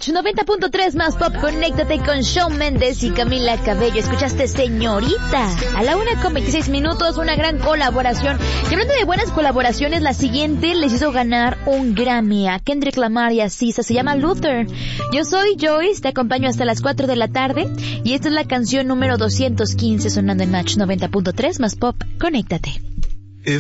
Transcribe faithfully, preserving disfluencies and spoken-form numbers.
Match noventa punto tres más pop. Conéctate con Shawn Mendes y Camila Cabello. Escuchaste Señorita. A la una con veintiséis minutos, una gran colaboración. Y hablando de buenas colaboraciones, la siguiente les hizo ganar un Grammy a Kendrick Lamar y a S Z A. Se llama Luther. Yo soy Joyce, te acompaño hasta las cuatro de la tarde. Y esta es la canción número doscientos quince sonando en Match noventa punto tres más pop. Conéctate.